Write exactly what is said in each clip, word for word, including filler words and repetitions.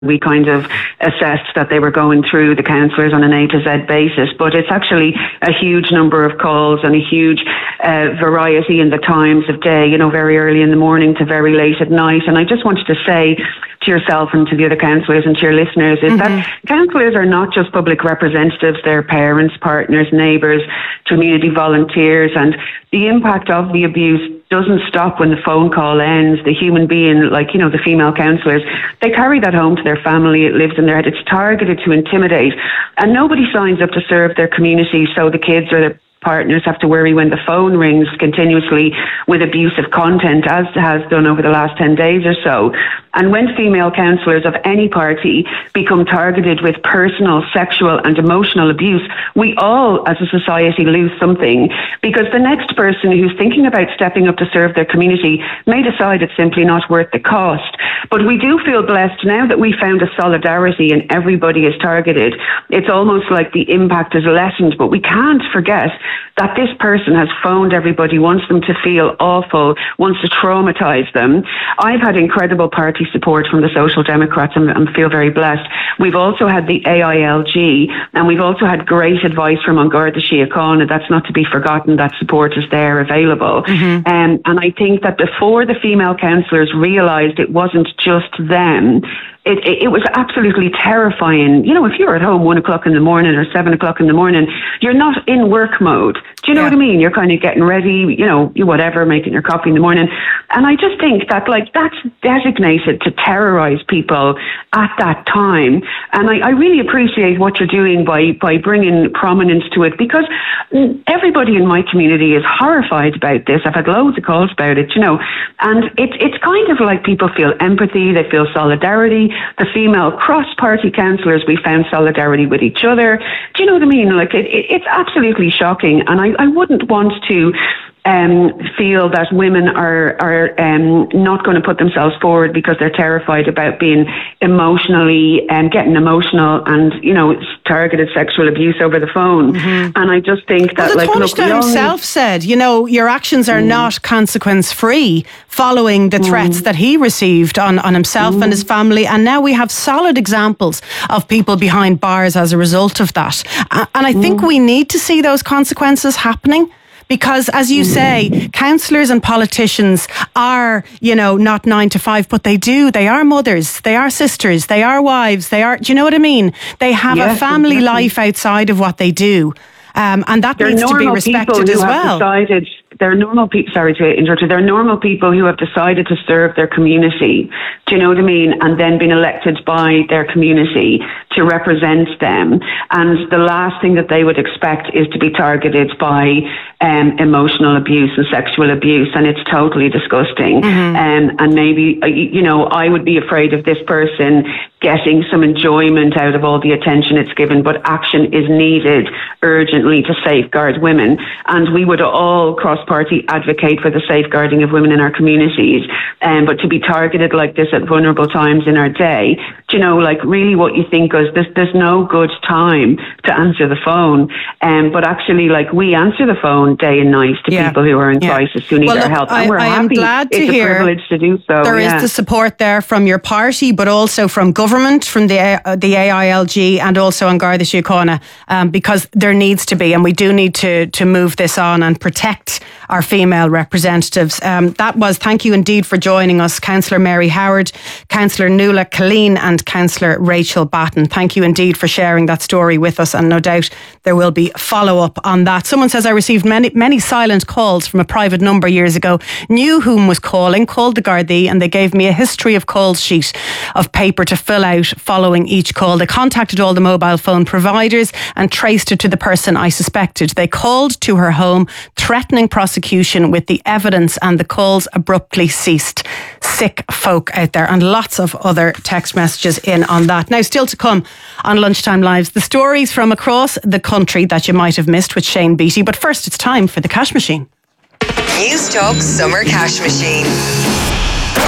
we kind of assessed that they were going through the counsellors on an A to Z basis. But it's actually a huge number of calls and a huge uh, variety in the times of day, you know, very early in the morning to very late at night. And I just wanted to say to yourself and to the other counsellors and to your listeners is mm-hmm. that counsellors are not just public representatives, they're parents, partners, neighbours, community volunteers, and the impact of the abuse doesn't stop when the phone call ends. The human being, like, you know, the female counsellors, they carry that home to their family. It lives in their head. It's targeted to intimidate. And nobody signs up to serve their community so the kids or their partners have to worry when the phone rings continuously with abusive content, as has done over the last ten days or so. And when female counsellors of any party become targeted with personal, sexual and emotional abuse, we all as a society lose something, because the next person who's thinking about stepping up to serve their community may decide it's simply not worth the cost. But we do feel blessed now that we found a solidarity and everybody is targeted. It's almost like the impact is lessened, but we can't forget that this person has phoned everybody, wants them to feel awful, wants to traumatise them. I've had incredible party support from the Social Democrats and, and feel very blessed. We've also had the A I L G, and we've also had great advice from An Garda Síochána. That's not to be forgotten. That support is there available. Mm-hmm. Um, and I think that before the female counsellors realised it wasn't just them, It, it, it was absolutely terrifying. You know, if you're at home one o'clock in the morning or seven o'clock in the morning, you're not in work mode. Do you know yeah. what I mean? You're kind of getting ready, you know, whatever, making your coffee in the morning. And I just think that, like, that's designated to terrorize people at that time. And I, I really appreciate what you're doing by, by bringing prominence to it, because everybody in my community is horrified about this. I've had loads of calls about it, you know, and it's, it's kind of like people feel empathy, they feel solidarity. The female cross-party counsellors, we found solidarity with each other. Do you know what I mean? Like, it, it, it's absolutely shocking. And I, I wouldn't want to um, feel that women are, are um, not going to put themselves forward because they're terrified about being emotionally, and um, getting emotional and, you know, targeted sexual abuse over the phone. Mm-hmm. And I just think that, well, like, look, the himself need... said, you know, your actions are mm. not consequence-free following the threats mm. that he received on, on himself mm. and his family. And now we have solid examples of people behind bars as a result of that. And I think mm. we need to see those consequences happening. Because, as you say, counsellors and politicians are, you know, not nine to five, but they do. They are mothers, they are sisters, they are wives, they are, do you know what I mean? They have yes, a family exactly. life outside of what they do. Um, and that They're needs to be respected as well. Decided, they're normal people, sorry to interrupt you, they're normal people who have decided to serve their community, do you know what I mean? And then been elected by their community to represent them. And the last thing that they would expect is to be targeted by um, emotional abuse and sexual abuse. And it's totally disgusting. Mm-hmm. Um, and maybe, you know, I would be afraid of this person getting some enjoyment out of all the attention it's given, but action is needed urgently to safeguard women. And we would all cross-party advocate for the safeguarding of women in our communities. Um, but to be targeted like this at vulnerable times in our day, do you know, like, really what you think is there's, there's no good time to answer the phone. Um, but actually, like, we answer the phone day and night to yeah. people who are in yeah. crisis, who need well, our look, help. I, And we're I happy. am glad to it's hear a privilege to do so. There yeah. is the support there from your party, but also from government, from the uh, the A I L G, and also An Garda Síochána, um, because there needs to be, and we do need to to move this on and protect our female representatives. Um, that was, thank you indeed for joining us, Councillor Mary Howard, Councillor Nuala Killeen and Councillor Rachel Batten. Thank you indeed for sharing that story with us, and no doubt there will be follow-up on that. Someone says, I received many many silent calls from a private number years ago, knew whom was calling, called the Gardaí, and they gave me a history of calls sheet of paper to fill out following each call. They contacted all the mobile phone providers and traced it to the person I suspected. They called to her home, threatening prosecution with the evidence, and the calls abruptly ceased. Sick folk out there, and lots of other text messages in on that. Now, still to come on Lunchtime Lives, the stories from across the country that you might have missed with Shane Beattie. But first, it's time for the Cash Machine. News Talk Summer Cash Machine.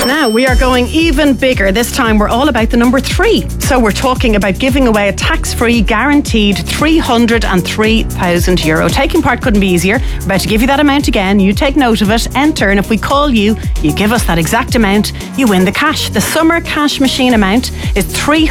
Now we are going even bigger. This time we're all about the number three. So we're talking about giving away a tax-free guaranteed three hundred three thousand euro. Taking part couldn't be easier. We're about to give you that amount again. You take note of it, enter, and if we call you, you give us that exact amount, you win the cash. The summer cash machine amount is three